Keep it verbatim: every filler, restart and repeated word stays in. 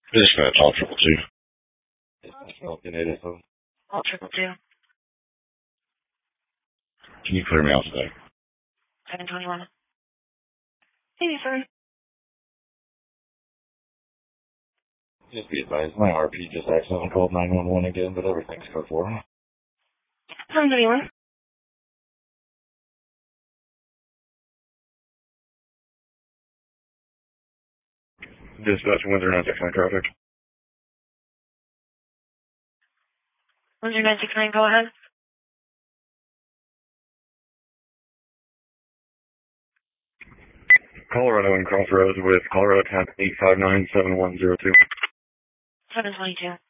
Dispatch, all triple two. Dispatch, Falcon eight eight seven. All triple two. Can you clear me out today? seven twenty-one. Hey, sir. Just be advised, my R P just accidentally called nine one one again, but everything's code four. seven twenty-one. Dispatch, Windsor nine six nine traffic. Windsor nine six nine, go ahead. Colorado and Crossroads with Colorado Tap eight five nine seven one zero two. seven twenty-two.